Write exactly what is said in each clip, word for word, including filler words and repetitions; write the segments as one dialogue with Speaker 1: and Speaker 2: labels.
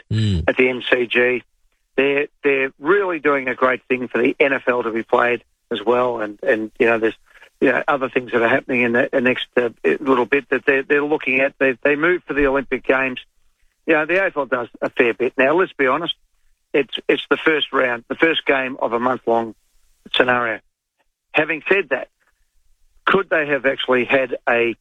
Speaker 1: mm.
Speaker 2: at the M C G. They're they're really doing a great thing for the N F L to be played as well, and, and you know there's you know other things that are happening in the, the next uh, little bit that they're they're looking at. They they move for the Olympic Games. You know the A F L does a fair bit now. Let's be honest, it's it's the first round, the first game of a month long scenario. Having said that, could they have actually had a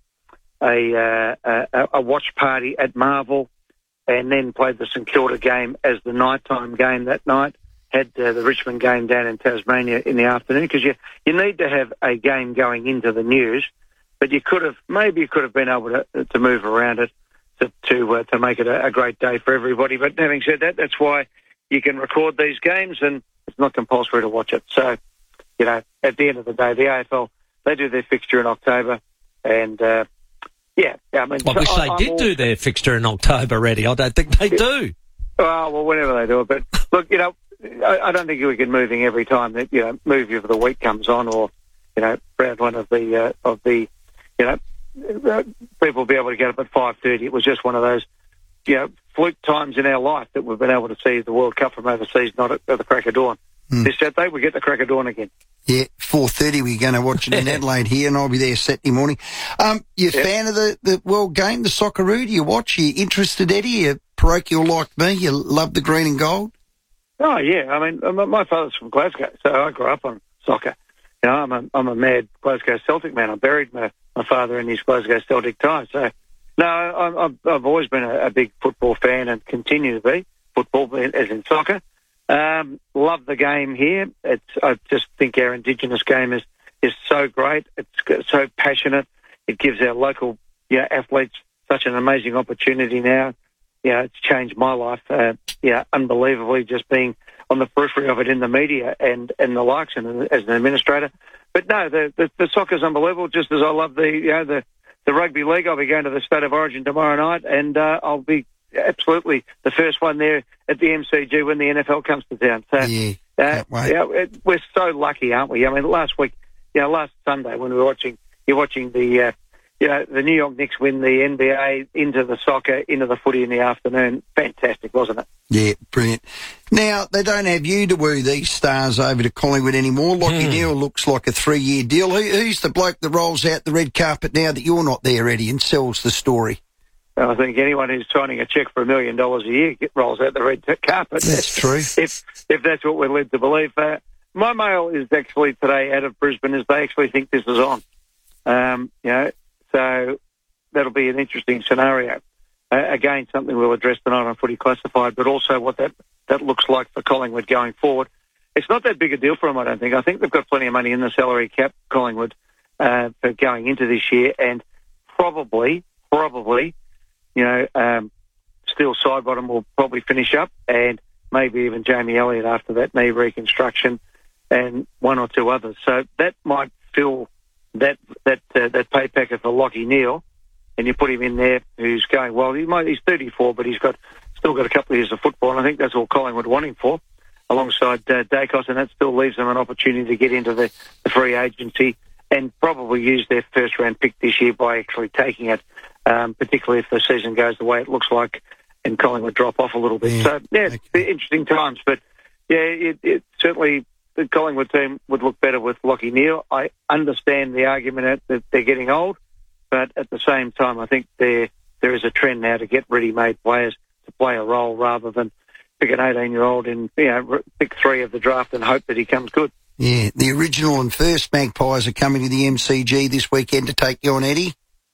Speaker 2: a uh, a, a watch party at Marvel? And then played the St Kilda game as the nighttime game that night, had uh, the Richmond game down in Tasmania in the afternoon, because you, you need to have a game going into the news, but you could have, maybe you could have been able to, to move around it to to, uh, to make it a, a great day for everybody. But having said that, that's why you can record these games and it's not compulsory to watch it. So, you know, at the end of the day, the A F L, they do their fixture in October and... Uh, Yeah, I mean,
Speaker 1: I wish
Speaker 2: so
Speaker 1: they
Speaker 2: I,
Speaker 1: did
Speaker 2: all...
Speaker 1: do their fixture in October already. I don't think they do.
Speaker 2: Oh, well, whenever they do it. But look, you know, I, I don't think we can moving every time that you know movie of the week comes on, or you know, round one of the uh, of the, you know, uh, people will be able to get up at five thirty. It was just one of those, you know, fluke times in our life that we've been able to see the World Cup from overseas, not at, at the crack of dawn. Mm. This Saturday we get the crack of dawn again.
Speaker 3: Yeah, four thirty we're going to watch it in Adelaide here, and I'll be there Saturday morning. Um, you a yep. fan of the, the World Game, the Socceroo? Do you watch? Are you interested, Eddie? You parochial like me? You love the green and gold?
Speaker 2: Oh, yeah. I mean, my father's from Glasgow, so I grew up on soccer. You know, I'm a, I'm a mad Glasgow Celtic man. I buried my, my father in his Glasgow Celtic ties. So, no, I've, I've always been a, a big football fan and continue to be, football as in soccer. Um, love the game here. It's, I just think our Indigenous game is, is so great. It's so passionate. It gives our local you know, athletes such an amazing opportunity now. You know, it's changed my life, uh, you know, unbelievably, just being on the periphery of it in the media and, and the likes and as an administrator. But no, the, the, the soccer's unbelievable, just as I love the, you know, the, the rugby league. I'll be going to the State of Origin tomorrow night, and uh, I'll be absolutely the first one there at the M C G when the N F L comes to town. So,
Speaker 3: yeah,
Speaker 2: uh, yeah it, we're so lucky, aren't we? I mean, last week, you know, last Sunday when we were watching, you're watching the, uh, you know, the New York Knicks win the N B A into the soccer, into the footy in the afternoon. Fantastic, wasn't it?
Speaker 3: Yeah, brilliant. Now, they don't have you to woo these stars over to Collingwood anymore. Lockie mm. Neal looks like a three-year deal. Who, who's the bloke that rolls out the red carpet now that you're not there, Eddie, and sells the story?
Speaker 2: I think anyone who's signing a cheque for a million dollars a year get, rolls out the red carpet.
Speaker 3: That's true.
Speaker 2: If if that's what we're led to believe. Uh, my mail is actually today out of Brisbane is they actually think this is on. Um, you know, so that'll be an interesting scenario. Uh, again, something we'll address tonight on Footy Classified, but also what that, that looks like for Collingwood going forward. It's not that big a deal for them, I don't think. I think they've got plenty of money in the salary cap, Collingwood, uh, for going into this year, and probably, probably, you know, um, Steele Sidebottom will probably finish up, and maybe even Jamie Elliott after that knee reconstruction, and one or two others. So that might fill that that uh, that pay packet for Lockie Neal, and you put him in there who's going well. He might, he's thirty-four, but he's got still got a couple of years of football, and I think that's all Collingwood want him for, alongside uh, Dacos, and that still leaves them an opportunity to get into the, the free agency and probably use their first round pick this year by actually taking it. Um, particularly if the season goes the way it looks like and Collingwood drop off a little bit. Yeah, so, yeah, okay. It's interesting times. But, yeah, it, it certainly the Collingwood team would look better with Lockie Neal. I understand the argument that they're getting old, but at the same time, I think there there is a trend now to get ready-made players to play a role rather than pick an eighteen-year-old and, you know, pick three of the draft and hope that he comes good.
Speaker 3: Yeah, the original and first Magpies are coming to the M C G this weekend to take you on, Eddie.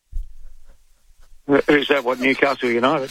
Speaker 2: Who's that? What, Newcastle United?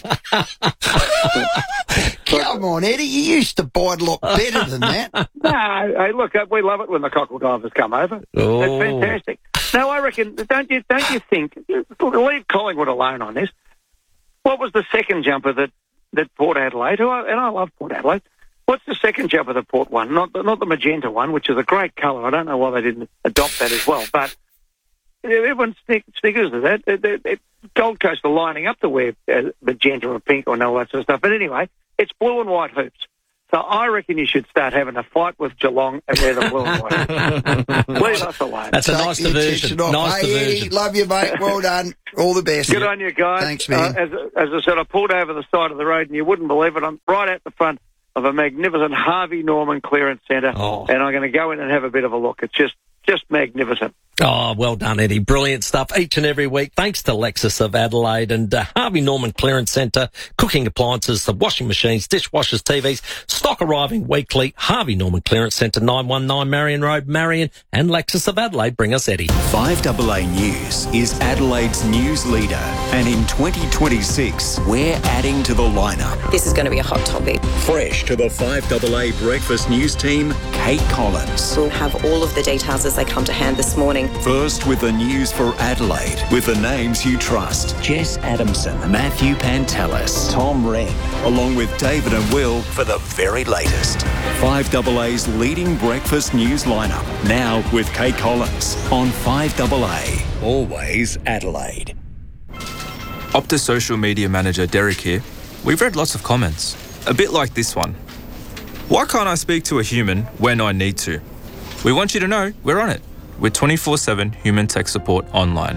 Speaker 3: Come on, Eddie. You used to bite a lot better than that.
Speaker 2: No, hey, look, we love it when the cockle divers come over.
Speaker 1: Oh.
Speaker 2: It's fantastic. No, I reckon. Don't you? Don't you think? Leave Collingwood alone on this. What was the second jumper that, that Port Adelaide? Who I, and I love Port Adelaide. What's the second jumper that Port won? Not the, not the magenta one, which is a great colour. I don't know why they didn't adopt that as well, but. Everyone sniggers at that. They're, they're, they're, Gold Coast are lining up to wear uh, magenta or pink or no that sort of stuff. But anyway, it's blue and white hoops. So I reckon you should start having a fight with Geelong and they're the world. Leave us alone.
Speaker 1: That's a
Speaker 3: Take
Speaker 1: nice
Speaker 3: the
Speaker 1: diversion.
Speaker 3: attention off.
Speaker 1: Nice
Speaker 3: Hey,
Speaker 1: diversion.
Speaker 3: Eddie, love you, mate. Well done. All the best.
Speaker 2: Good on you guys.
Speaker 3: Thanks, man.
Speaker 2: Uh, as, as I said, I pulled over the side of the road and you wouldn't believe it. I'm right at the front of a magnificent Harvey Norman clearance centre,
Speaker 1: Oh.
Speaker 2: and I'm going to go in and have a bit of a look. It's just, just magnificent.
Speaker 1: Oh, well done, Eddie. Brilliant stuff each and every week. Thanks to Lexus of Adelaide and uh, Harvey Norman Clearance Centre, cooking appliances, the washing machines, dishwashers, T Vs, stock arriving weekly. Harvey Norman Clearance Centre, nine one nine Marion Road, Marion, and Lexus of Adelaide. Bring us Eddie.
Speaker 4: five A A News is Adelaide's news leader, and in twenty twenty-six, we're adding to the lineup.
Speaker 5: This is going to be a hot topic.
Speaker 4: Fresh to the five A A Breakfast News team, Kate Collins.
Speaker 5: We'll have all of the details as they come to hand this morning.
Speaker 4: First with the news for Adelaide, with the names you trust. Jess Adamson, Matthew Pantelis, Tom Wren, along with David and Will for the very latest. five A A's leading breakfast news lineup, now with Kate Collins on five A A. Always Adelaide.
Speaker 6: Optus social media manager Derek here. We've read lots of comments, a bit like this one. Why can't I speak to a human when I need to? We want you to know we're on it with twenty-four seven human tech support online.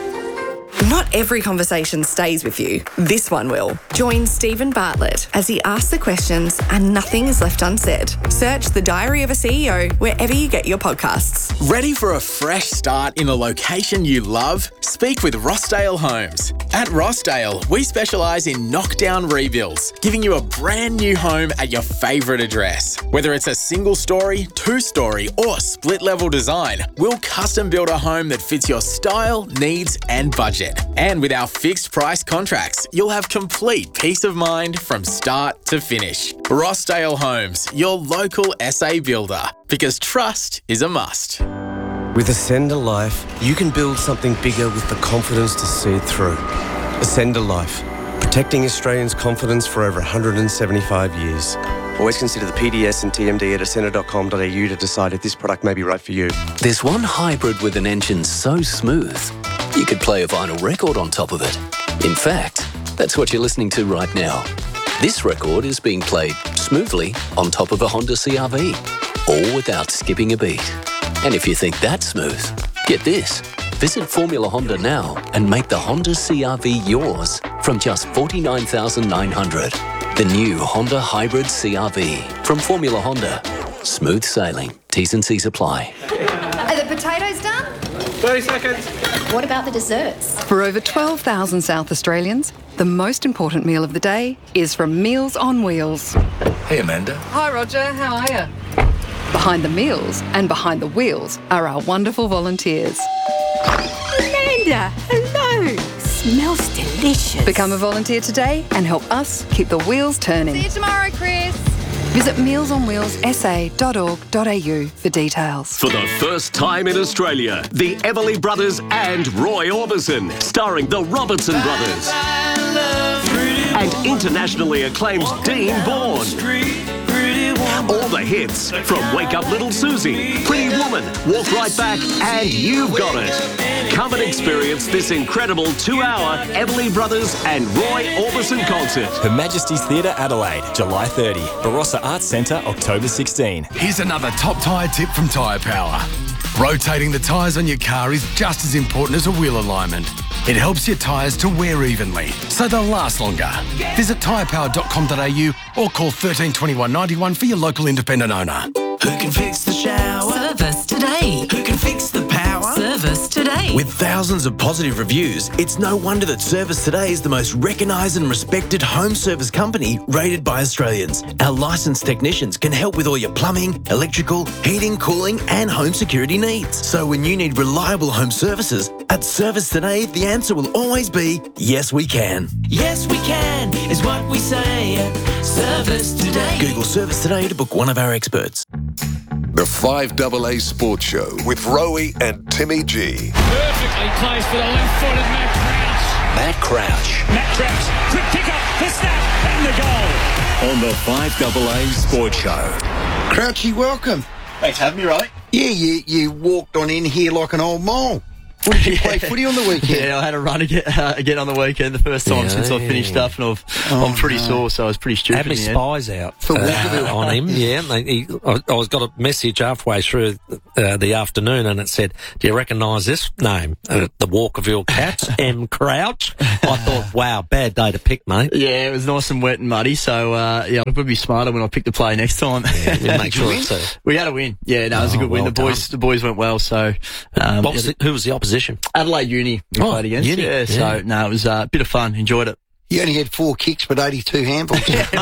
Speaker 7: Not every conversation stays with you. This one will. Join Stephen Bartlett as he asks the questions and nothing is left unsaid. Search The Diary of a C E O wherever you get your podcasts.
Speaker 8: Ready for a fresh start in a location you love? Speak with Rossdale Homes. At Rossdale, we specialise in knockdown rebuilds, giving you a brand new home at your favourite address. Whether it's a single story, two story or split level design, we'll custom build a home that fits your style, needs and budget. And with our fixed price contracts, you'll have complete peace of mind from start to finish. Rossdale Homes, your local S A builder, because trust is a must.
Speaker 9: With Ascender Life, you can build something bigger with the confidence to see it through. Ascender Life, protecting Australians' confidence for over one hundred seventy-five years. Always consider the P D S and T M D at ascender dot com dot a u to decide if this product may be right for you.
Speaker 10: There's one hybrid with an engine so smooth, you could play a vinyl record on top of it. In fact, that's what you're listening to right now. This record is being played smoothly on top of a Honda C R V, all without skipping a beat. And if you think that's smooth, get this. Visit Formula Honda now and make the Honda C R V yours from just forty-nine thousand nine hundred dollars. The new Honda Hybrid C R V from Formula Honda. Smooth sailing. T's and C's apply.
Speaker 11: Are the potatoes done?
Speaker 6: thirty seconds.
Speaker 11: What about the desserts?
Speaker 12: For over twelve thousand South Australians, the most important meal of the day is from Meals on Wheels.
Speaker 13: Hey, Amanda.
Speaker 12: Hi, Roger. How are you? Behind the meals and behind the wheels are our wonderful volunteers.
Speaker 11: Amanda, hello. Smells delicious.
Speaker 12: Become a volunteer today and help us keep the wheels turning.
Speaker 11: See you tomorrow, Chris.
Speaker 12: Visit meals on wheels s a dot org dot a u for details.
Speaker 14: For the first time in Australia, the Everly Brothers and Roy Orbison, starring the Robertson Brothers. And internationally acclaimed Dean Bourne. All the hits from Wake Up Little Susie, Pretty Woman, Walk Right Back, and You've Got It. Come and experience this incredible two-hour Everly Brothers and Roy Orbison concert.
Speaker 15: Her Majesty's Theatre, Adelaide, July thirtieth. Barossa Arts Centre, October sixteenth.
Speaker 16: Here's another top tyre tip from Tyre Power. Rotating the tyres on your car is just as important as a wheel alignment. It helps your tyres to wear evenly, so they'll last longer. Visit tyre power dot com dot a u or call thirteen twenty-one ninety-one for your local independent owner.
Speaker 17: Who can fix the shower?
Speaker 18: Service today.
Speaker 17: Who can fix the power?
Speaker 18: Service today.
Speaker 17: With thousands of positive reviews, it's no wonder that Service Today is the most recognised and respected home service company rated by Australians. Our licensed technicians can help with all your plumbing, electrical, heating, cooling and home security needs. So when you need reliable home services, at Service Today, the answer will always be, yes we can.
Speaker 18: Yes we can is what we say at Service Today.
Speaker 17: Google Service Today to book one of our experts.
Speaker 19: The five A A Sports Show with Rowie and Timmy G.
Speaker 20: Perfectly placed for the left-footed Matt Crouch.
Speaker 4: Matt Crouch.
Speaker 20: Matt Crouch, quick pick-up, the snap, and the goal.
Speaker 4: On the five A A Sports Show.
Speaker 3: Crouchy, welcome.
Speaker 8: Thanks for having me, Rowie.
Speaker 3: Yeah, you, you walked on in here like an old mole. What did you play footy on the weekend?
Speaker 13: Yeah, I had a run again, uh, again on the weekend, the first time
Speaker 1: Yeah.
Speaker 13: since I finished up, and I've,
Speaker 3: Oh,
Speaker 13: I'm pretty
Speaker 3: no.
Speaker 13: sore, so I was pretty stupid.
Speaker 1: Had my
Speaker 13: in the end.
Speaker 1: spies out
Speaker 3: For
Speaker 1: uh,
Speaker 3: Walkerville.
Speaker 1: on him, yeah. And they, he, I, I was got a message halfway through uh, the afternoon, and it said, "Do you recognise this name? Uh, the Walkerville Cats, M. Crouch." I thought, wow, bad day to pick, mate.
Speaker 13: Yeah, it was nice and wet and muddy, so uh, yeah, I would be smarter when I pick the play next time.
Speaker 1: Yeah, you make sure it's a,
Speaker 13: We had a win. Yeah, no, it was a
Speaker 1: Oh,
Speaker 13: good win.
Speaker 1: well
Speaker 13: the boys, the boys went well. So, um,
Speaker 1: what was
Speaker 13: yeah,
Speaker 1: it, who was the opposition?
Speaker 13: Adelaide Uni we
Speaker 1: Oh,
Speaker 13: played against.
Speaker 1: Uni,
Speaker 13: Yeah,
Speaker 1: yeah.
Speaker 13: so no, it was uh, a bit of fun. Enjoyed it.
Speaker 3: You only had four kicks, but eighty-two handballs.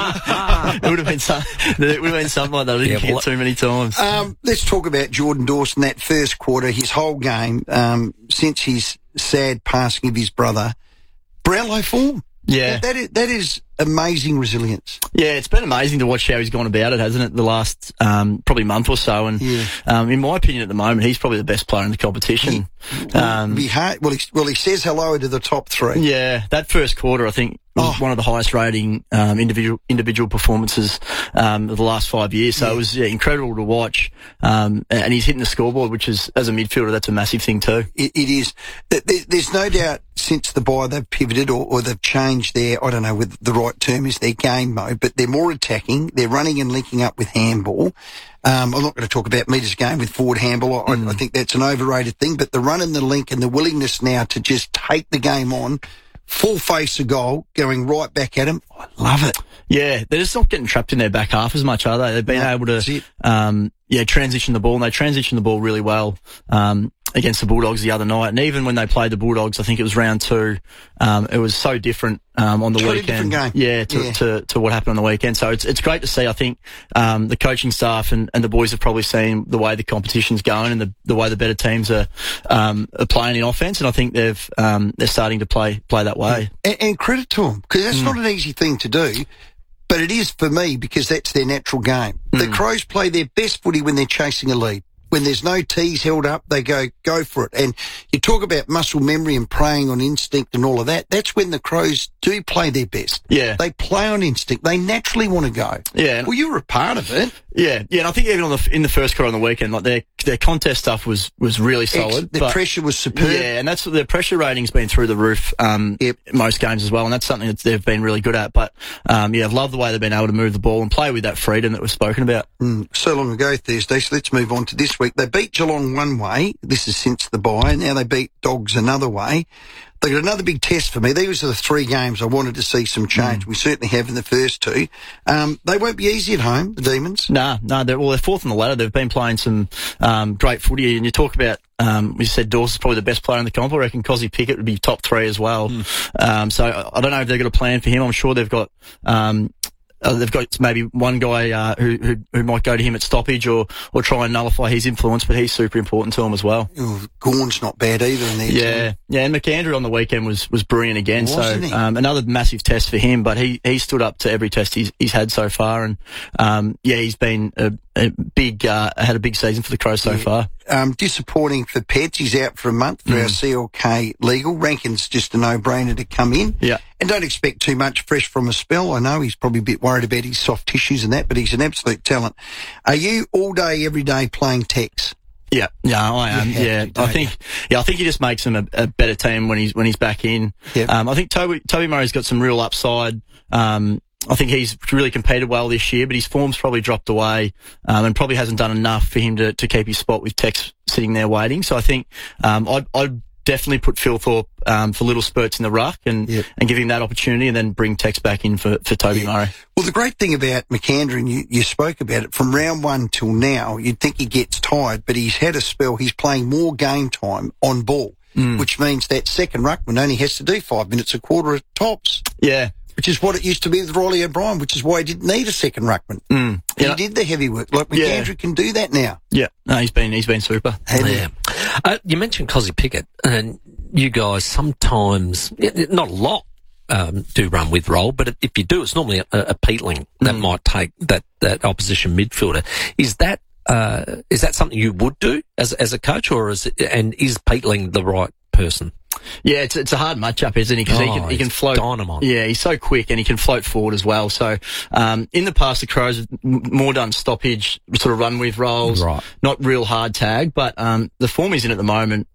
Speaker 13: It would have been some, it would have been something like that. I didn't
Speaker 1: Yeah,
Speaker 13: get
Speaker 1: well,
Speaker 13: too many times.
Speaker 3: Um, let's talk about Jordan Dawson, that first quarter, his whole game, um, since his sad passing of his brother. Brownlow form.
Speaker 13: Yeah.
Speaker 3: That, that, is, that is amazing resilience.
Speaker 13: Yeah, it's been amazing to watch how he's gone about it, hasn't it? The last um, probably month or so, and
Speaker 3: Yeah.
Speaker 13: um, in my opinion, at the moment, he's probably the best player in the competition. Um,
Speaker 3: Be hard, well, he, well, he says hello to the top three.
Speaker 13: Yeah, that first quarter, I think, was
Speaker 3: Oh.
Speaker 13: one of the highest rating um, individual individual performances um, of the last five years. So
Speaker 3: Yeah.
Speaker 13: it was yeah, incredible to watch. Um, and he's hitting the scoreboard, which is, as a midfielder, that's a massive thing too.
Speaker 3: It, it is. There, there's no doubt since the bye they've pivoted or, or they've changed their, I don't know what the right term is, their game mode, but they're more attacking. They're running and linking up with handball. Um, I'm not going to talk about Meter's game with forward handball. I,
Speaker 13: Mm.
Speaker 3: I think that's an overrated thing, but the run and the link and the willingness now to just take the game on, full face of goal, going right back at him. I love it.
Speaker 13: Yeah, they're just not getting trapped in their back half as much, are they? They've been
Speaker 3: No,
Speaker 13: able
Speaker 3: that's
Speaker 13: to,
Speaker 3: it.
Speaker 13: um, yeah, transition the ball, and they transitioned the ball really well um, against the Bulldogs the other night. And even when they played the Bulldogs, I think it was round two, um, it was so different um, on the
Speaker 3: Totally
Speaker 13: weekend.
Speaker 3: different game.
Speaker 13: Yeah, to,
Speaker 3: Yeah.
Speaker 13: To, to what happened on the weekend. So it's it's great to see. I think um, the coaching staff and, and the boys have probably seen the way the competition's going and the, the way the better teams are, um, are playing in offense, and I think they've um, they're starting to play play that way.
Speaker 3: And, and credit to them, because that's
Speaker 13: Mm.
Speaker 3: not an easy thing to do. But it is for me because that's their natural game. The
Speaker 13: Mm.
Speaker 3: Crows play their best footy when they're chasing a lead. When there's no tees held up, they go, go for it. And you talk about muscle memory and playing on instinct and all of that. That's when the Crows do play their best.
Speaker 13: Yeah.
Speaker 3: They play on instinct. They naturally want to go.
Speaker 13: Yeah. and-
Speaker 3: Well, you were a part of it.
Speaker 13: Yeah, yeah, and I think even on the in the first quarter on the weekend, like their their contest stuff was was really solid.
Speaker 3: The
Speaker 13: but-
Speaker 3: pressure was superb.
Speaker 13: Yeah, and that's their pressure rating's been through the roof. Um, most games as well, and that's something that they've been really good at. But um, yeah, I've loved the way they've been able to move the ball and play with that freedom that was spoken about.
Speaker 3: Mm, so long ago Thursday, so let's move on to this week. They beat Geelong one way. This is since the bye. Now they beat Dogs another way. They got another big test for me. These are the three games I wanted to see some change. Mm. We certainly have in the first two. Um, they won't be easy at home, the Demons.
Speaker 13: Nah, no, nah, they're, well, they're fourth on the ladder. They've been playing some um, great footy, and you talk about, um, we said Dawson's probably the best player in the comp. I reckon Cozzy Pickett would be top three as well. Mm. Um, so I, I don't know if they've got a plan for him. I'm sure they've got... Um, Uh, they've got maybe one guy uh, who, who who might go to him at stoppage or or try and nullify his influence, but he's super important to them as well.
Speaker 3: Ooh, Gorn's not bad either in there.
Speaker 13: Yeah,
Speaker 3: team.
Speaker 13: yeah, and McAndrew on the weekend was was brilliant again.
Speaker 3: Wasn't
Speaker 13: so
Speaker 3: he?
Speaker 13: um, another massive test for him, but he he stood up to every test he's he's had so far, and um, yeah, he's been a, a big uh, had a big season for the Crows so
Speaker 3: Yeah.
Speaker 13: far.
Speaker 3: Um, disappointing for Peds. He's out for a month for
Speaker 13: Mm.
Speaker 3: our C L K legal. Rankin's just a no-brainer to come in.
Speaker 13: Yeah.
Speaker 3: And don't expect too much fresh from a spell. I know he's probably a bit worried about his soft tissues and that, but he's an absolute talent. Are you all day, every day playing Tex?
Speaker 13: Yeah, yeah, I am.
Speaker 3: Yeah,
Speaker 13: Yeah,
Speaker 3: don't
Speaker 13: I think, yeah, I think he just makes him a, a better team when he's when he's back in.
Speaker 3: Yep.
Speaker 13: Um, I think Toby Toby Murray's got some real upside. Um, I think he's really competed well this year, but his form's probably dropped away, um, and probably hasn't done enough for him to, to keep his spot with Tex sitting there waiting. So I think, um, I'd, I'd definitely put Phil Thorpe, um, for little spurts in the ruck and,
Speaker 3: Yep.
Speaker 13: and give him that opportunity and then bring Tex back in for, for Toby Murray.
Speaker 3: Well, the great thing about McAndrew, and you, you spoke about it, from round one till now, you'd think he gets tired, but he's had a spell. He's playing more game time on ball,
Speaker 13: Mm.
Speaker 3: which means that second ruckman only has to do five minutes, a quarter at tops.
Speaker 13: Yeah.
Speaker 3: Which is what it used to be with Riley O'Brien, which is why he didn't need a second ruckman.
Speaker 13: Mm.
Speaker 3: He
Speaker 13: Yeah.
Speaker 3: did the heavy work. Like McAndrew
Speaker 13: Yeah.
Speaker 3: can do that now.
Speaker 13: Yeah. No, he's been, he's been super.
Speaker 1: Yeah. Uh, you mentioned Cozzy Pickett, and you guys sometimes, not a lot, um, do run with roll, but if you do, it's normally a, a Peatling that
Speaker 13: Mm.
Speaker 1: might take that, that opposition midfielder. Is that, uh, is that something you would do as, as a coach, or is it, and is Peatling the right person?
Speaker 13: Yeah, it's it's a hard matchup, isn't he? Because he
Speaker 1: Oh,
Speaker 13: can he can
Speaker 1: he's
Speaker 13: float.
Speaker 1: dynamite.
Speaker 13: Yeah, he's so quick and he can float forward as well. So um, in the past, the Crows have m- more done stoppage, sort of run with rolls,
Speaker 1: Right.
Speaker 13: not real hard tag. But um, the form he's in at the moment,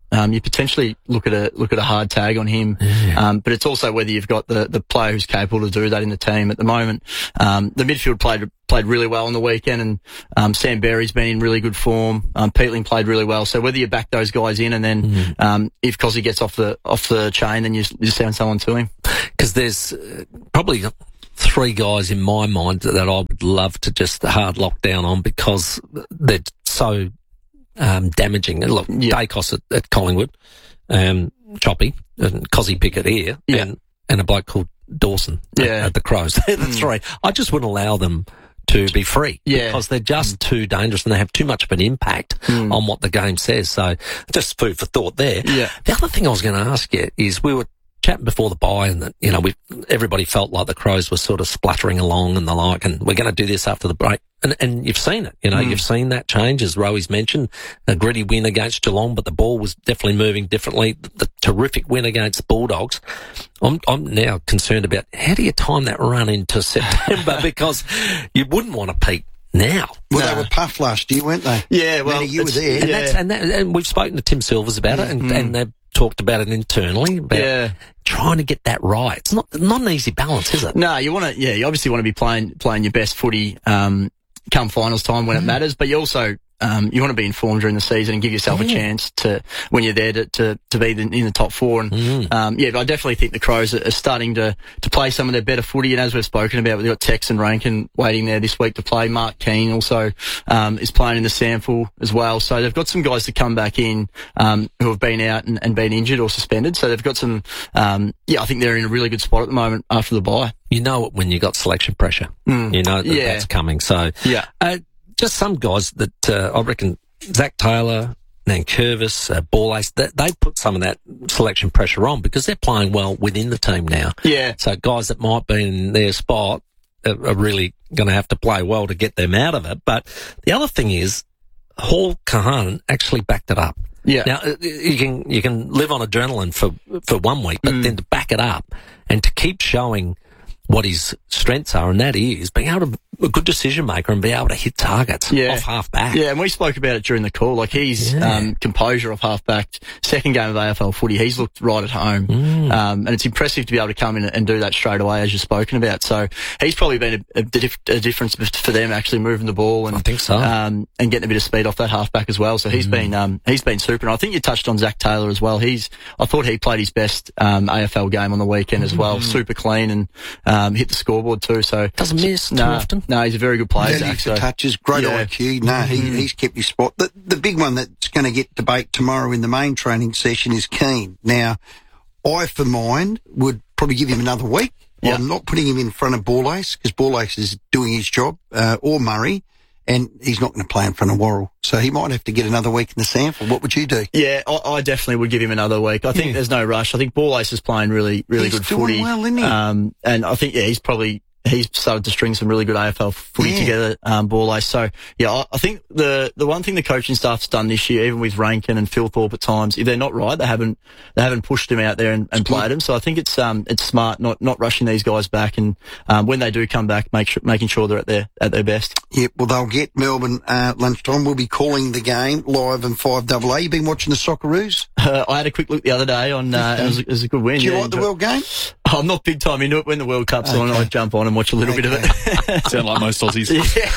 Speaker 13: um, you potentially look at a look at a hard tag on him.
Speaker 1: Yeah.
Speaker 13: Um, but it's also whether you've got the, the player who's capable to do that in the team at the moment. Um, the midfield played played really well on the weekend, and um, Sam Berry's been in really good form. Um, Peatling played really well. So whether you back those guys in, and then
Speaker 1: Mm.
Speaker 13: um, if Cozzy gets off the off the chain, then you you send someone to him.
Speaker 1: Because there's uh, probably three guys in my mind that I would love to just hard lock down on because they're so um, damaging. And look,
Speaker 13: Yeah.
Speaker 1: Dacos at, at Collingwood, um, Choppy, and Cozzy Pickett here,
Speaker 13: Yeah.
Speaker 1: and, and a bloke called Dawson at,
Speaker 13: Yeah.
Speaker 1: at the Crows. They're the
Speaker 13: Mm.
Speaker 1: three. I just wouldn't allow them to be free
Speaker 13: Yeah.
Speaker 1: because they're just too dangerous and they have too much of an impact
Speaker 13: Mm.
Speaker 1: on what the game says. So just food for thought there.
Speaker 13: Yeah.
Speaker 1: The other thing I was going to ask you is we were chatting before the bye and that, you know, we everybody felt like the Crows were sort of spluttering along and the like, and we're going to do this after the break. And, and you've seen it, you know,
Speaker 13: Mm.
Speaker 1: you've seen that change, as Rowi's mentioned, a gritty win against Geelong, but the ball was definitely moving differently. The, the terrific win against the Bulldogs. I'm, I'm now concerned about how do you time that run into September because you wouldn't want to peak now.
Speaker 3: Well,
Speaker 13: No.
Speaker 3: they were puffed last year, weren't they?
Speaker 13: Yeah, well,
Speaker 3: Manny, you were
Speaker 13: it's-
Speaker 3: there.
Speaker 1: And
Speaker 13: Yeah.
Speaker 1: that's, and that, and we've spoken to Tim Silvers about it and,
Speaker 13: Mm.
Speaker 1: and they've talked about it internally about
Speaker 13: Yeah.
Speaker 1: trying to get that right. It's not, not an easy balance, is it?
Speaker 13: No, you want to, yeah, you obviously want to be playing playing your best footy um, come finals time when it matters, but you also um, you want to be informed during the season and give yourself
Speaker 1: Yeah.
Speaker 13: a chance to when you're there to to, to be the, in the top four. And
Speaker 1: Mm.
Speaker 13: um, yeah, but I definitely think the Crows are, are starting to to play some of their better footy. And as we've spoken about, we've got Tex and Rankin waiting there this week to play. Mark Keane also um, is playing in the sample as well. So they've got some guys to come back in um, who have been out and, and been injured or suspended. So they've got some. Um, yeah, I think they're in a really good spot at the moment after the bye.
Speaker 1: You know it when you got selection pressure.
Speaker 13: Mm.
Speaker 1: You know that
Speaker 13: Yeah.
Speaker 1: that's coming. So
Speaker 13: Yeah.
Speaker 1: uh, just some guys that uh, I reckon Zach Taylor, Nankervis, uh, Ball Ace, that they put some of that selection pressure on because they're playing well within the team now.
Speaker 13: Yeah.
Speaker 1: So guys that might be in their spot are, are really going to have to play well to get them out of it. But the other thing is, Hall Kahan actually backed it up.
Speaker 13: Yeah.
Speaker 1: Now uh, you can you can live on adrenaline for for one week, but
Speaker 13: Mm.
Speaker 1: then to back it up and to keep showing what his strengths are, and that is being able to be a good decision maker and be able to hit targets
Speaker 13: Yeah.
Speaker 1: off half back.
Speaker 13: Yeah, and we spoke about it during the call. Like he's
Speaker 1: Yeah.
Speaker 13: um, composure off half back. Second game of A F L footy, he's looked right at home,
Speaker 1: Mm.
Speaker 13: um, and it's impressive to be able to come in and do that straight away, as you've spoken about. So he's probably been a, a, dif- a difference for them actually moving the ball and
Speaker 1: I think so.
Speaker 13: um, and getting a bit of speed off that half back as well. So he's
Speaker 1: Mm.
Speaker 13: been um, he's been super. And I think you touched on Zach Taylor as well. He's I thought he played his best um, A F L game on the weekend as well. Super clean and um, hit the scoreboard too. So
Speaker 1: Doesn't miss too
Speaker 13: no,
Speaker 1: often.
Speaker 13: No, he's a very good player.
Speaker 3: Value
Speaker 13: Zach,
Speaker 3: for
Speaker 13: so-
Speaker 3: touches, great
Speaker 13: Yeah.
Speaker 3: I Q. No, he,
Speaker 13: Mm.
Speaker 3: he's kept his spot. The, the big one that's going to get debate tomorrow in the main training session is Keane. Now, I, for mine, would probably give him another week.
Speaker 13: Yeah.
Speaker 3: I'm not putting him in front of Ball Ace because Ball Ace is doing his job, uh, or Murray, and he's not going to play in front of Worrell. So he might have to get another week in the sample. What would you do?
Speaker 13: Yeah, I, I definitely would give him another week. I think
Speaker 3: Yeah.
Speaker 13: there's no rush. I think Ball Ace is playing really, really
Speaker 3: He's
Speaker 13: good
Speaker 3: doing
Speaker 13: footy.
Speaker 3: well, isn't he?
Speaker 13: Um, and I think, yeah, he's probably, he's started to string some really good A F L footy
Speaker 3: Yeah.
Speaker 13: together, um, Ball Ace. So, yeah, I, I think the, the one thing the coaching staff's done this year, even with Rankin and Phil Thorpe at times, if they're not right, they haven't, they haven't pushed him out there and, and played him. So I think it's, um, it's smart not, not rushing these guys back. And, um, when they do come back, make sure, making sure they're at their, at their best.
Speaker 3: Yep, well, they'll get Melbourne uh, lunchtime. We'll be calling the game live on five double A. You been watching the Socceroos?
Speaker 13: Uh, I had a quick look the other day on, uh, it was, it was a good win.
Speaker 3: Do you
Speaker 13: yeah,
Speaker 3: like the
Speaker 13: enjoy-
Speaker 3: World Game?
Speaker 13: I'm not big time into it. When the World Cup's on,
Speaker 3: Okay.
Speaker 13: I jump on and watch a little bit of it.
Speaker 6: Sound like most Aussies.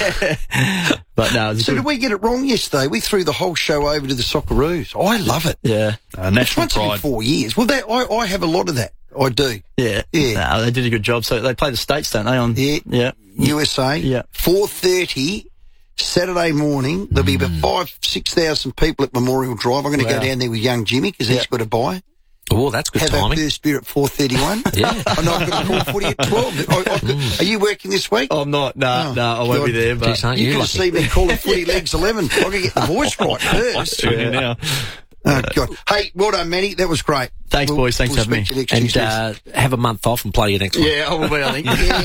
Speaker 13: Yeah. But no, it's
Speaker 3: So
Speaker 13: good.
Speaker 3: did we get it wrong yesterday? We threw the whole show over to the Socceroos. I love it.
Speaker 13: Yeah.
Speaker 6: Uh,
Speaker 3: It's
Speaker 6: national
Speaker 3: once every
Speaker 6: pride.
Speaker 3: four years. Well, that, I, I have a lot of that. I do.
Speaker 13: Yeah.
Speaker 3: Yeah.
Speaker 13: No, they did a good job. So they play the States, don't they? On
Speaker 3: Yeah.
Speaker 13: Yeah.
Speaker 3: U S A.
Speaker 13: Yeah.
Speaker 3: four thirty Saturday morning. There'll be about five, six thousand people at Memorial Drive. I'm going to
Speaker 13: Wow.
Speaker 3: go down there with young Jimmy because
Speaker 13: Yeah.
Speaker 3: he's got a buy.
Speaker 1: Oh, that's good
Speaker 3: Have our
Speaker 1: timing.
Speaker 3: first beer at four thirty-one.
Speaker 1: Yeah.
Speaker 3: I know I've got a call footy at twelve. I, I could, are you working this week?
Speaker 13: I'm not. No,
Speaker 3: Oh,
Speaker 13: no, I won't
Speaker 3: God.
Speaker 13: be there. But
Speaker 1: Jeez, aren't
Speaker 3: you
Speaker 1: you
Speaker 3: could have
Speaker 1: lucky?
Speaker 3: seen me calling footy legs eleven. I've got to get the voice right first.
Speaker 6: Tune in now.
Speaker 3: Oh, God. Hey, well done, Manny. That was great.
Speaker 13: Thanks,
Speaker 3: we'll,
Speaker 13: boys. Thanks
Speaker 3: we'll
Speaker 13: for having me.
Speaker 1: And uh, have a month off and play your next one.
Speaker 13: Yeah, I will be, I think.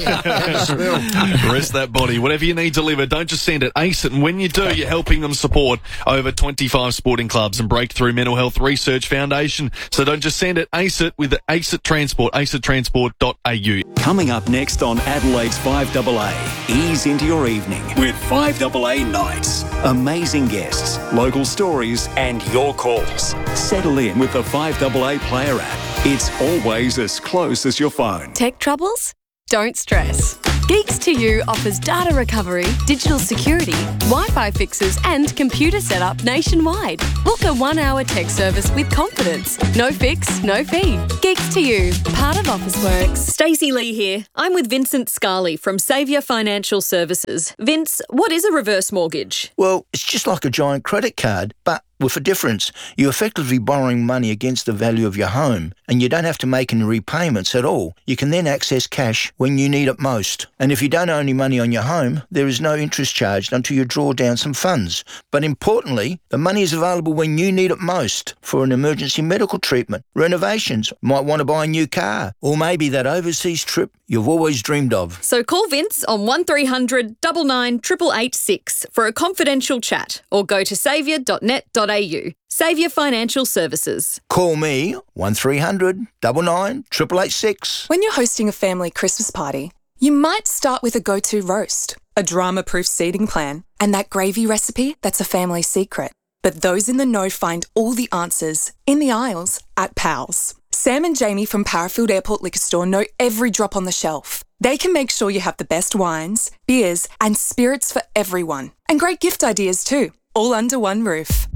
Speaker 3: yeah,
Speaker 2: Rest that body. Whatever you need delivered, don't just send it. Ace it. And when you do, you're helping them support over twenty-five sporting clubs and Breakthrough Mental Health Research Foundation. So don't just send it. Ace it with the Ace It Transport, ace it transport dot a u.
Speaker 4: Coming up next on Adelaide's five double A, ease into your evening with five double A Nights. Amazing guests, local stories and your calls. Settle in with the five double A Player app. It's always as close as your phone.
Speaker 21: Tech troubles? Don't stress. Geeks to You offers data recovery, digital security, Wi-Fi fixes and computer setup nationwide. Book a one-hour tech service with confidence. No fix, no fee. Geeks to You, part of Officeworks.
Speaker 22: Stacey Lee here. I'm with Vincent Scarley from Saviour Financial Services. Vince, what is a reverse mortgage?
Speaker 23: Well, it's just like a giant credit card, but with a difference. You're effectively borrowing money against the value of your home, and you don't have to make any repayments at all. You can then access cash when you need it most. And if you don't owe any money on your home, there is no interest charged until you draw down some funds. But importantly, the money is available when you need it most for an emergency medical treatment, renovations, might want to buy a new car, or maybe that overseas trip you've always dreamed of.
Speaker 22: So call Vince on one three hundred nine nine eight eight eight six for a confidential chat or go to saviour dot net dot a u. Saviour Financial Services.
Speaker 23: Call me one three hundred nine nine eight eight eight six.
Speaker 24: When you're hosting a family Christmas party, you might start with a go-to roast, a drama-proof seating plan, and that gravy recipe that's a family secret. But those in the know find all the answers in the aisles at Pals. Sam and Jamie from Parafield Airport Liquor Store know every drop on the shelf. They can make sure you have the best wines, beers, and spirits for everyone. And great gift ideas too, all under one roof.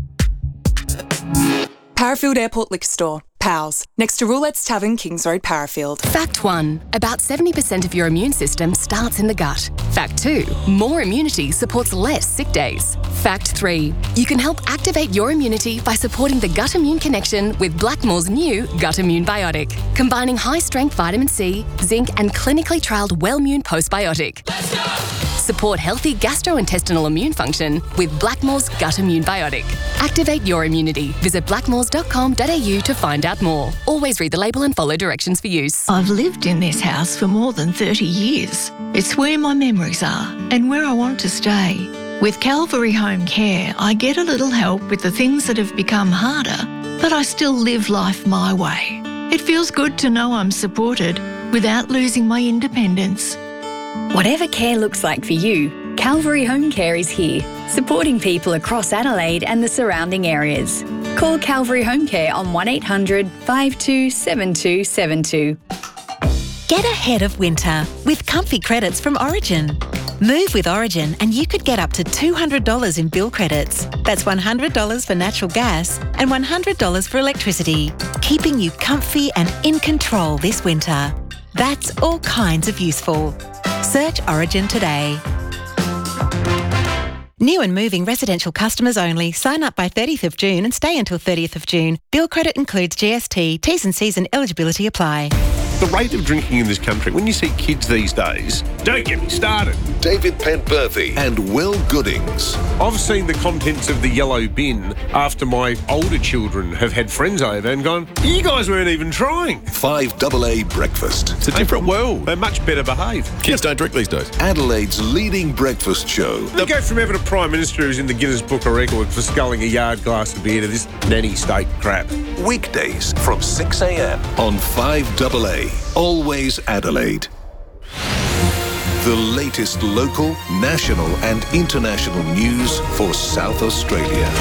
Speaker 24: Parafield Airport Liquor Store. Pals, next to Roulette's Tavern, Kings Road, Parafield.
Speaker 25: Fact one, about seventy percent of your immune system starts in the gut. Fact two, more immunity supports less sick days. Fact three, you can help activate your immunity by supporting the gut immune connection with Blackmore's new Gut Immune Biotic, combining high-strength vitamin C, zinc and clinically trialled Wellmune Postbiotic. Let's go! Support healthy gastrointestinal immune function with Blackmore's Gut Immune Biotic. Activate your immunity. Visit blackmores dot com dot a u to find out more. Always read the label and follow directions for use.
Speaker 26: I've lived in this house for more than thirty years. It's where my memories are and where I want to stay. With Calvary Home Care, I get a little help with the things that have become harder, but I still live life my way. It feels good to know I'm supported without losing my independence.
Speaker 27: Whatever care looks like for you, Calvary Home Care is here, supporting people across Adelaide and the surrounding areas. Call Calvary Home Care on one eight hundred five two seven two seven two.
Speaker 28: Get ahead of winter with comfy credits from Origin. Move with Origin and you could get up to two hundred dollars in bill credits. That's one hundred dollars for natural gas and one hundred dollars for electricity, keeping you comfy and in control this winter. That's all kinds of useful. Search Origin today. New and moving residential customers only. Sign up by thirtieth of June and stay until thirtieth of June. Bill credit includes G S T. T's and C's and eligibility apply.
Speaker 29: The rate of drinking in this country, when you see kids these days, don't get me started.
Speaker 19: David Penberthy and Will Goodings.
Speaker 29: I've seen the contents of the yellow bin after my older children have had friends over and gone, you guys weren't even trying.
Speaker 19: five double A Breakfast.
Speaker 29: It's a different world. They're much better behaved.
Speaker 14: Kids don't drink these days.
Speaker 19: Adelaide's leading breakfast show.
Speaker 29: They go from having a Prime Minister who's in the Guinness Book of Records for sculling a yard glass of beer to this nanny state crap.
Speaker 19: Weekdays from six a.m. on five double A. Always Adelaide. The latest local, national and international news for South Australia.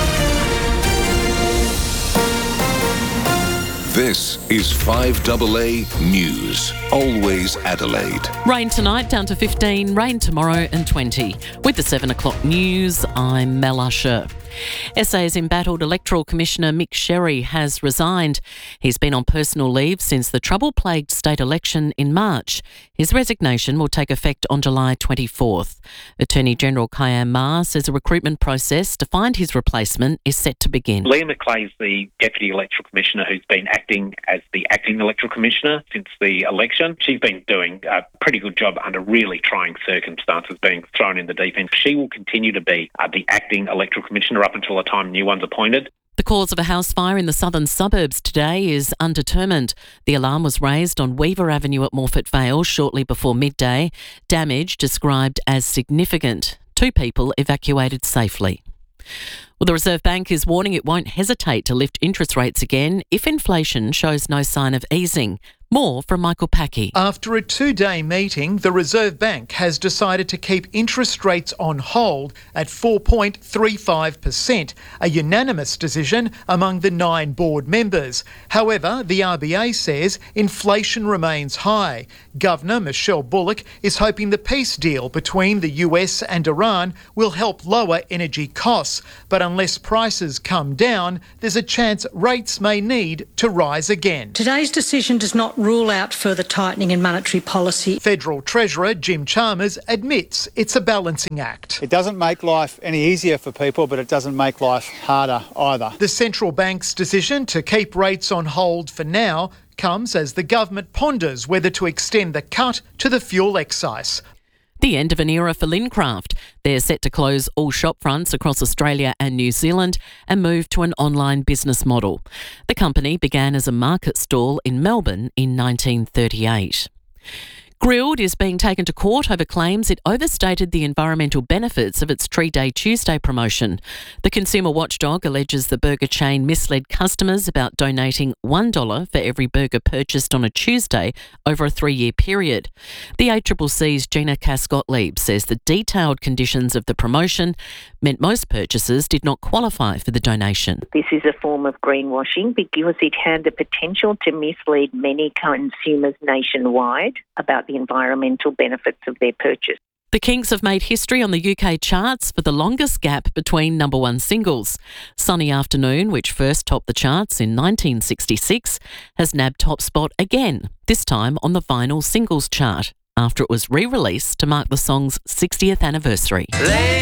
Speaker 19: This is five double A News. Always Adelaide.
Speaker 30: Rain tonight down to fifteen, rain tomorrow and twenty. With the seven o'clock news, I'm Mel Usher. S A's embattled Electoral Commissioner Mick Sherry has resigned. He's been on personal leave since the trouble-plagued state election in March. His resignation will take effect on July twenty-fourth. Attorney General Kayam Ma says a recruitment process to find his replacement is set to begin.
Speaker 31: Leah McLeay is the Deputy Electoral Commissioner who's been acting as the Acting Electoral Commissioner since the election. She's been doing a pretty good job under really trying circumstances, being thrown in the deep end. She will continue to be uh, the Acting Electoral Commissioner up until the time new one's appointed.
Speaker 30: The cause of a house fire in the southern suburbs today is undetermined. The alarm was raised on Weaver Avenue at Morfett Vale shortly before midday. Damage described as significant. Two people evacuated safely. Well, the Reserve Bank is warning it won't hesitate to lift interest rates again if inflation shows no sign of easing. More from Michael Packey.
Speaker 5: After a two-day meeting, the Reserve Bank has decided to keep interest rates on hold at four point three five percent, a unanimous decision among the nine board members. However, the R B A says inflation remains high. Governor Michelle Bullock is hoping the peace deal between the U S and Iran will help lower energy costs, but unless prices come down, there's a chance rates may need to rise again.
Speaker 7: Today's decision does not rule out further tightening in monetary policy.
Speaker 5: Federal Treasurer Jim Chalmers admits it's a balancing act.
Speaker 9: It doesn't make life any easier for people, but it doesn't make life harder either.
Speaker 5: The central bank's decision to keep rates on hold for now comes as the government ponders whether to extend the cut to the fuel excise.
Speaker 30: The end of an era for Lincraft. They're set to close all shop fronts across Australia and New Zealand and move to an online business model. The company began as a market stall in Melbourne in nineteen thirty-eight. Grilled is being taken to court over claims it overstated the environmental benefits of its Tree Day Tuesday promotion. The consumer watchdog alleges the burger chain misled customers about donating one dollar for every burger purchased on a Tuesday over a three-year period. The A C C C's Gina Cass-Gottlieb says the detailed conditions of the promotion meant most purchasers did not qualify for the donation.
Speaker 10: This is a form of greenwashing because it had the potential to mislead many consumers nationwide about the environmental benefits of their purchase.
Speaker 30: The Kinks have made history on the U K charts for the longest gap between number one singles. Sunny Afternoon, which first topped the charts in nineteen sixty-six, has nabbed top spot again, this time on the vinyl singles chart, after it was re-released to mark the song's sixtieth anniversary.